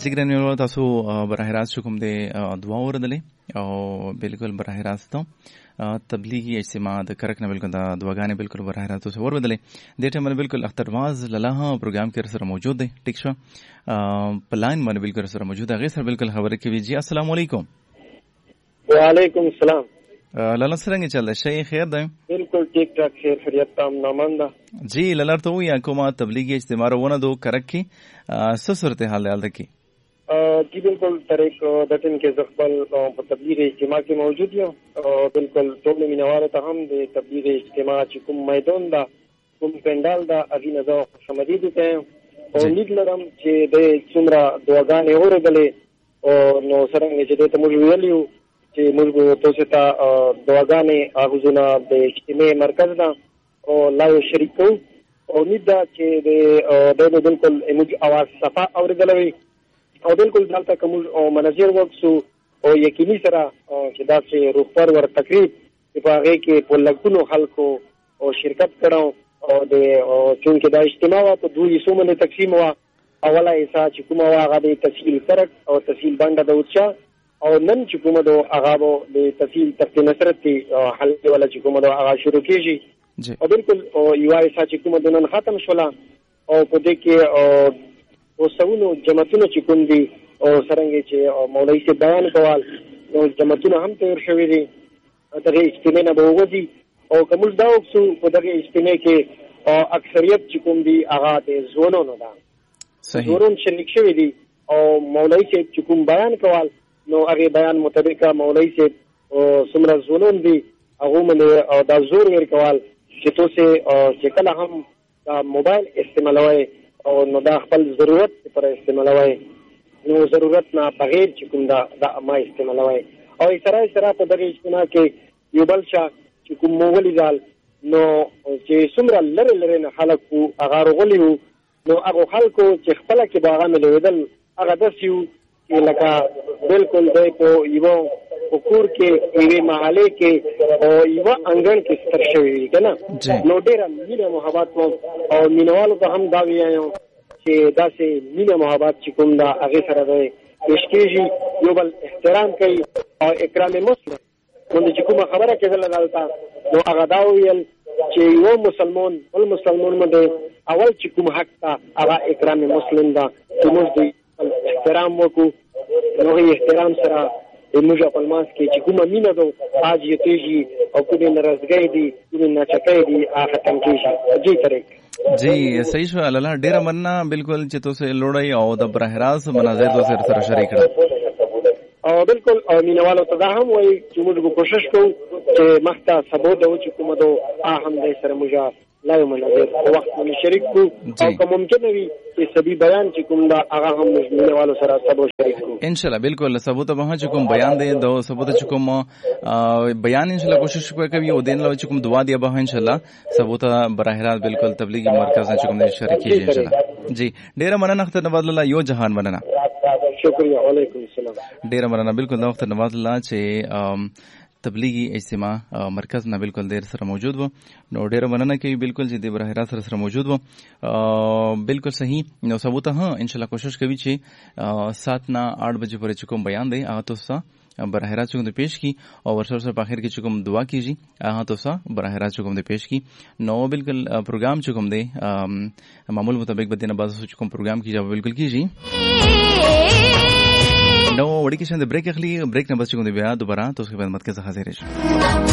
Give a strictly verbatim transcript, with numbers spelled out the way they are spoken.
چې ګرانو تاسو براه راست کوم د دعا اوردلې او بالکل براه راست تبلیغي اجتماع د کرک نه بالکل د دعاګانې بالکل براه راست اوس اوردلې د ټیم باندې بالکل اخترواز لاله پروګرام کې سره موجود دی. ټیک شو پلاین باندې بالکل سره موجود دی. غیر سره بالکل خبره کوي. جی السلام علیکم. وعلیکم السلام. لاله څنګه چل دی؟ شي خیر دی؟ بالکل ٹھیک ٹھاک خیر خیریت تام نامنده. جی لاله ته ویا کومه تبلیغي اجتماع ونه دو کرک کې څه صورت حال حال کی؟ جی بالکل طریق دټن کې زغبل په تبلیغي اجتماع کې موجود یم. بالکل ټول مینوال ته هم د تبلیغي اجتماع چې کوم میدان دا کوم پندال دا اغینه دا خوشامدید ته او امید لرم چې د څومره دعاګانې اورېدلې او نو څنګه چې ته موږ ویلیو چې موږ تاسو ته دعاګانې اغوزونه د اجتماع مرکز دا او لایو شریکو او امید دا چې د د بالکل موږ اواز صفه اورېدلې او بالکل دلته کوم او مناظر وکسو او یقیني سره چې دا چې روغپر ور تقریب په هغه کې په لګونو خلکو او شرکت کړو او د چونکه دا اجتماع په دوه حصو باندې تقسیم وا. اوله حصہ چې کومه وا هغه د تفصیل فرق او تفصیل باندې د اوچا او نن چې کومه دو هغه د تفصیل تخت نصرت حل ولا چې کومه دو هغه شروع کیږي. او بالکل او یو حصہ چې کومه د نن ختم شولا او په دې کې او سونو جماعتونو چې کوم دي او سرنګي چې مولوی سے بیان کول نو جماعتونو هم تیر شوی دي. دغه اجتماع نه بوغدي او کوم دا اوسو په دغه اجتماع کې اکثریت چې کوم دي هغه د زونونو ده صحیح زورون شریک شوی دي او مولوی سے چې کوم بیان کول نو هغه بیان مطابق مولوی سے سمره زونون دي هغه منه او دا زور ور کول چې توسه چې کله هم دا موبایل استعمالوي او نو دا خپل ضرورت پر استعمالوي نو ضرورت نه بغیر چې کوم دا د ما استعمالوي او سره سره په دغه اجتماع کې یو بل شا چې کوم مولوی ځال نو چې څومره لره لره نه خلکو هغه غولیو نو هغه خلکو چې خپل کې باغ ملویدل هغه دسیو چې لکه بالکل دی په یو کور کې یوه محله کې او یو انګن کې ستر شوی کنه نو ډېر مینه محبت او مینوالو ته هم دا ویایم چې داسې مینه محبت چې کوم دا هغه سره دی مشکېږي یو بل احترام کوي او اکرام مسلم باندې چې کومه خبره کېدل دلته نو هغه دا ویل چې یو مسلمان ول مسلمان باندې اول چې کوم حق تا هغه اکرام مسلم دا چې موږ دې احترام وکړو نو احترام سره موږ خپل ماس کې چې کومه مینه دو اج یې تیږي او کومه ناراضګۍ دي کومه ناچکۍ دي هغه ختم کیږي. جی طریق جی صحیح شو الله ډیر مننه بالکل چې تاسو لوړی او د براه راست مناظر تاسو سره شریک کړل او بالکل او مینوالو ته دا هم وایي چې موږ کوشش کوو چې مخته سبو د وچ کومه دو اهم دې سره موږ لایو مناظر په وخت کې شریک کو او کوم ممکن وي چې سبي بیان چې کوم دا هغه هم مینوالو سره سبو شریک کو ان شاء الله. بالکل سبو ته به چې کوم بیان دی د سبو ته چې کوم بیان ان شاء الله کوشش کوي او دین له چې کوم دعا دی به ان شاء الله سبو ته براه راست بالکل تبلیغي مرکز چې کوم شریک کیږي ان شاء الله. جی ډیر مننه خدای نواز الله یو جهان مننه شکریہ. وعلیکم السلام. ډیر مننه بالکل د وخت نواز الله چې تبلیغي اجتماع مرکز نه بالکل دیر سره موجود وو نو ډیر مننه کوي بالکل چې د براه راست سره موجود وو بالکل صحیح. نو ثبوت ها ان شاء الله کوشش کوي چې سات نه آٹھ بجې پورې چې کوم بیان دی هغه تاسو براه راست کوم د پیش کی او ورسره سره په اخر کې چې کوم دعا کیږي هغه تاسو براه راست کوم د پیش کی نو بالکل پروګرام چې کوم دی معمول مطابق بدینه بازو چې کوم پروګرام کیږي بالکل کیږي نو وړي کې شاند بریک اخلي. بریک نه بس کوم دی بیا دوباره تاسو په خدمت کې حاضر شم.